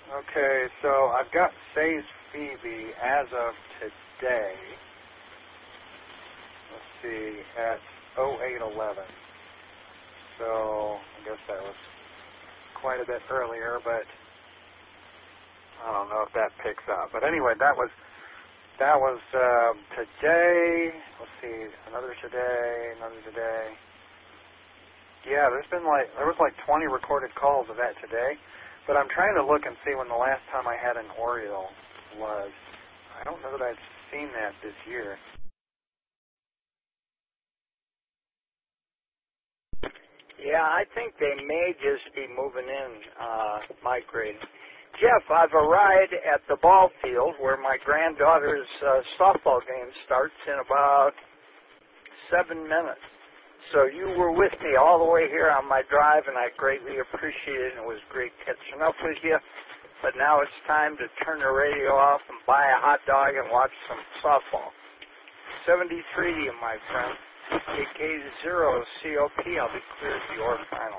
Okay, so I've got Say's Phoebe as of today. Let's see, at 0811. So I guess that was quite a bit earlier, but I don't know if that picks up. But anyway, that was today. Let's see, another today. Yeah, there was like 20 recorded calls of that today. But I'm trying to look and see when the last time I had an Oriole was. I don't know that I've seen that this year. Yeah, I think they may just be moving in, migrating. Jeff, I've arrived at the ball field where my granddaughter's softball game starts in about 7 minutes. So you were with me all the way here on my drive, and I greatly appreciate it, and it was great catching up with you. But now it's time to turn the radio off and buy a hot dog and watch some softball. 73 to you, my friend. AK0 COP. I'll be clear to your final.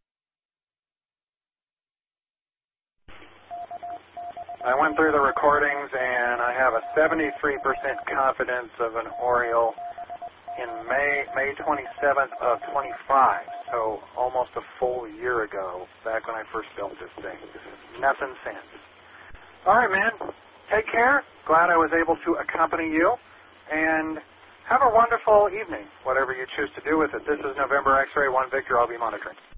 I went through the recordings, and I have a 73% confidence of an Oriole in May 27th of 25, so almost a full year ago, back when I first built this thing. Nothing since. All right, man. Take care. Glad I was able to accompany you, and have a wonderful evening, whatever you choose to do with it. This is November X-Ray 1 Victor. I'll be monitoring.